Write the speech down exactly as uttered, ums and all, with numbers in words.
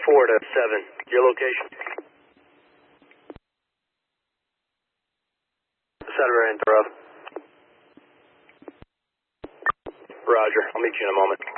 four to seven. Your location? Saturday and Rough. Roger. I'll meet you in a moment.